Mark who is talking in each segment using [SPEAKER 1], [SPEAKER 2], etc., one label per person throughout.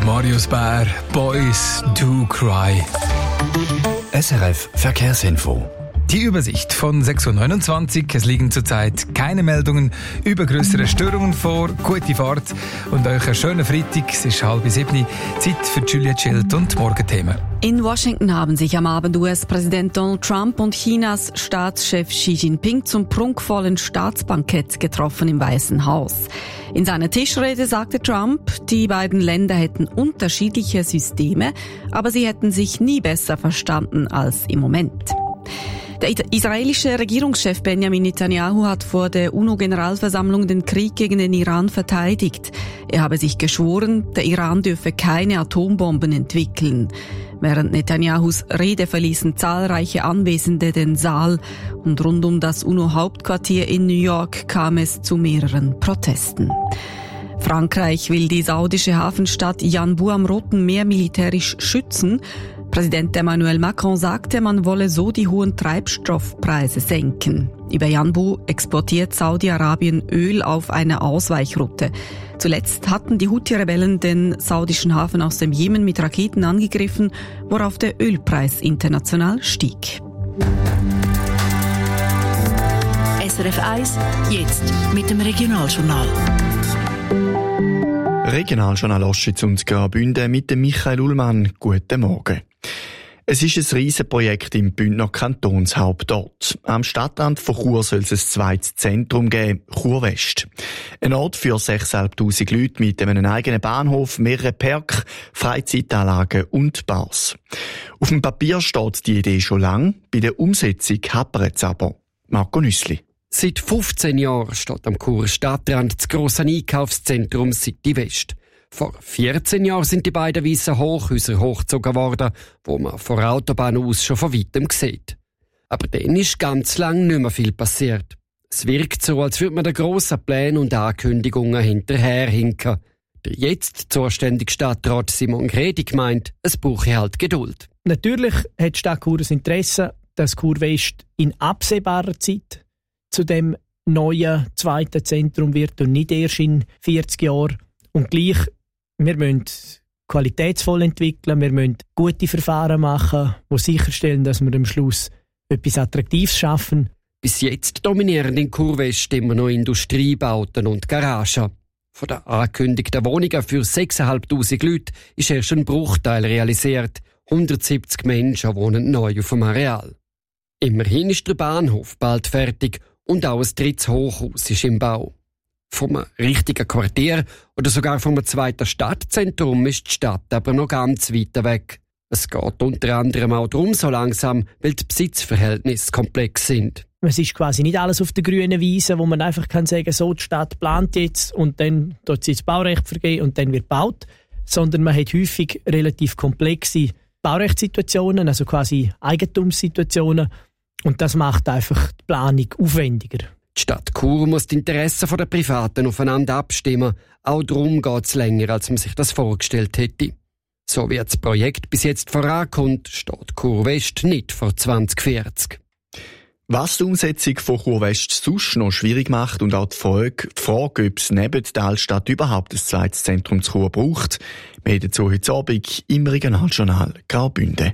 [SPEAKER 1] der Marius Bär, Boys Do Cry.
[SPEAKER 2] SRF Verkehrsinfo.
[SPEAKER 1] Die Übersicht von 6.29 Uhr. Es liegen zurzeit keine Meldungen über grössere Störungen vor. Gute Fahrt und euch einen schönen Freitag. Es ist 6:30. Zeit für Julia Schild und Morgenthemen.
[SPEAKER 3] In Washington haben sich am Abend US-Präsident Donald Trump und Chinas Staatschef Xi Jinping zum prunkvollen Staatsbankett getroffen im Weißen Haus. In seiner Tischrede sagte Trump, die beiden Länder hätten unterschiedliche Systeme, aber sie hätten sich nie besser verstanden als im Moment. Der israelische Regierungschef Benjamin Netanyahu hat vor der UNO-Generalversammlung den Krieg gegen den Iran verteidigt. Er habe sich geschworen, der Iran dürfe keine Atombomben entwickeln. Während Netanyahus Rede verließen zahlreiche Anwesende den Saal und rund um das UNO-Hauptquartier in New York kam es zu mehreren Protesten. Frankreich will die saudische Hafenstadt Yanbu am Roten Meer militärisch schützen. Präsident Emmanuel Macron sagte, man wolle so die hohen Treibstoffpreise senken. Über Yanbu exportiert Saudi-Arabien Öl auf einer Ausweichroute. Zuletzt hatten die Houthi-Rebellen den saudischen Hafen aus dem Jemen mit Raketen angegriffen, worauf der Ölpreis international stieg.
[SPEAKER 4] SRF 1, jetzt mit dem Regionaljournal.
[SPEAKER 5] Regionaljournal Ostschweiz und Graubünden mit dem Michael Ullmann. Guten Morgen. Es ist ein Riesenprojekt im Bündner Kantonshauptort. Am Stadtrand von Chur soll es ein zweites Zentrum geben, Chur West. Ein Ort für 6'500 Leute mit einem eigenen Bahnhof, mehreren Parks, Freizeitanlagen und Bars. Auf dem Papier steht die Idee schon lang, bei der Umsetzung hapert es aber. Marco Nüssli.
[SPEAKER 6] Seit 15 Jahren steht am Churer Stadtrand das grosse Einkaufszentrum City West. Vor 14 Jahren sind die beiden weissen Hochhäuser hochgezogen worden, wo man von der Autobahn aus schon von weitem sieht. Aber dann ist ganz lang nicht mehr viel passiert. Es wirkt so, als würde man den grossen Plänen und Ankündigungen hinterherhinken. Der jetzt zuständige Stadtrat Simon Gredi meint, es brauche halt Geduld.
[SPEAKER 7] Natürlich hat die Stadt Chur ein Interesse, dass Chur West in absehbarer Zeit zu dem neuen zweiten Zentrum wird und nicht erst in 40 Jahren. Und gleich, wir müssen qualitätsvoll entwickeln, wir müssen gute Verfahren machen, die sicherstellen, dass wir am Schluss etwas Attraktives schaffen.
[SPEAKER 6] Bis jetzt dominieren in Chur West immer noch Industriebauten und Garagen. Von den angekündigten Wohnungen für 6'500 Leute ist erst ein Bruchteil realisiert. 170 Menschen wohnen neu auf dem Areal. Immerhin ist der Bahnhof bald fertig und auch ein drittes Hochhaus ist im Bau. Vom richtigen Quartier oder sogar vom zweiten Stadtzentrum ist die Stadt aber noch ganz weit weg. Es geht unter anderem auch darum so langsam, weil die Besitzverhältnisse komplex sind.
[SPEAKER 7] Es ist quasi nicht alles auf der grünen Wiese, wo man einfach kann sagen, so die Stadt plant jetzt und dann dort sie das Baurecht vergeben und dann wird gebaut, sondern man hat häufig relativ komplexe Baurechtssituationen, also quasi Eigentumssituationen, und das macht einfach die Planung aufwendiger.
[SPEAKER 6] Die Stadt Chur muss die Interessen der Privaten aufeinander abstimmen. Auch darum geht es länger, als man sich das vorgestellt hätte. So wie das Projekt bis jetzt vorankommt, steht Chur West nicht vor 2040.
[SPEAKER 5] Was die Umsetzung von Chur West sonst noch schwierig macht und auch die Frage, ob es neben der Altstadt überhaupt ein zweites Zentrum zu Chur braucht, wir haben dazu heute Abend im Regionaljournal Graubünden.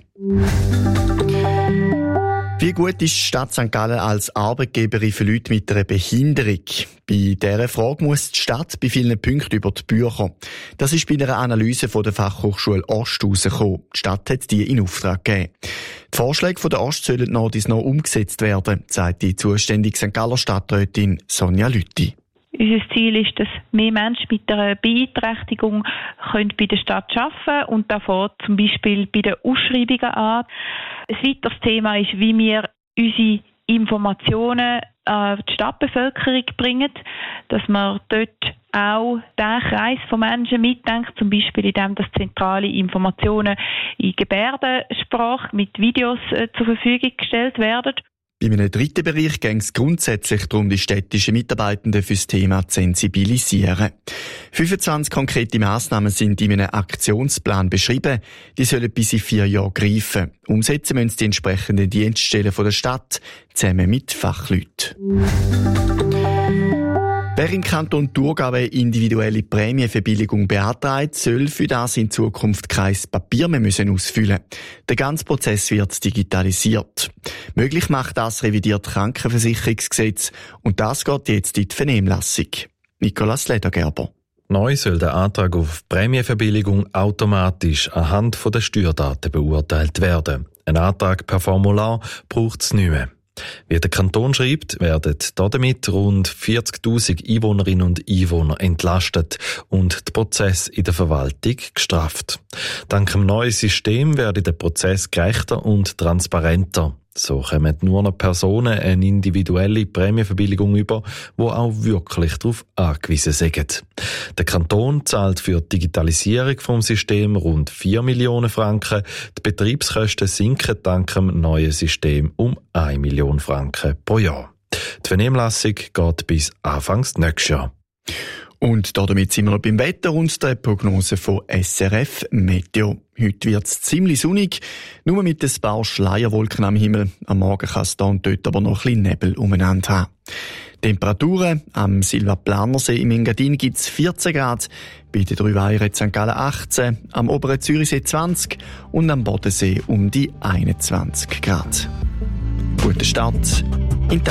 [SPEAKER 5] Wie gut ist die Stadt St. Gallen als Arbeitgeberin für Leute mit einer Behinderung? Bei dieser Frage muss die Stadt bei vielen Punkten über die Bücher kommen. Das ist bei einer Analyse von der Fachhochschule Ost herausgekommen. Die Stadt hat die in Auftrag gegeben. Die Vorschläge von der Ost sollen noch umgesetzt werden, sagt die zuständige St. Galler Stadträtin Sonja Lüthi.
[SPEAKER 8] Unser Ziel ist, dass mehr Menschen mit einer Beeinträchtigung bei der Stadt arbeiten können. Und da fängt zum Beispiel bei den Ausschreibungen an. Ein weiteres Thema ist, wie wir unsere Informationen an die Stadtbevölkerung bringen, dass man dort auch den Kreis von Menschen mitdenkt, zum Beispiel indem das zentrale Informationen in Gebärdensprache mit Videos zur Verfügung gestellt werden.
[SPEAKER 5] Bei einem dritten Bereich ging es grundsätzlich darum, die städtischen Mitarbeitenden für das Thema zu sensibilisieren. 25 konkrete Massnahmen sind in einem Aktionsplan beschrieben. Die sollen bis in 4 Jahren greifen. Umsetzen müssen die entsprechenden Dienststellen der Stadt zusammen mit Fachleuten. Wer im Kanton Thurgau eine individuelle Prämienverbilligung beantragt, soll für das in Zukunft kein Papier mehr ausfüllen müssen. Der ganze Prozess wird digitalisiert. Möglich macht das revidierte Krankenversicherungsgesetz und das geht jetzt in die Vernehmlassung. Nicolas Ledergerber.
[SPEAKER 9] Neu soll der Antrag auf Prämienverbilligung automatisch anhand der Steuerdaten beurteilt werden. Ein Antrag per Formular braucht es nicht mehr. Wie der Kanton schreibt, werden damit rund 40.000 Einwohnerinnen und Einwohner entlastet und der Prozess in der Verwaltung gestrafft. Dank dem neuen System werde der Prozess gerechter und transparenter. So kommen nur noch Personen eine individuelle Prämienverbilligung über, die auch wirklich darauf angewiesen sind. Der Kanton zahlt für die Digitalisierung vom System rund 4 Millionen Franken. Die Betriebskosten sinken dank dem neuen System um 1 Million Franken pro Jahr. Die Vernehmlassung geht bis Anfang nächstes Jahr.
[SPEAKER 5] Und damit sind wir noch beim Wetter und der Prognose von SRF Meteo. Heute wird es ziemlich sonnig, nur mit ein paar Schleierwolken am Himmel. Am Morgen kann es da und dort aber noch ein bisschen Nebel umeinander haben. Temperaturen am Silvaplanersee im Engadin gibt es 14 Grad, bei den 3 Weiher St. Gallen 18, am oberen Zürichsee 20 und am Bodensee um die 21 Grad. Guten Start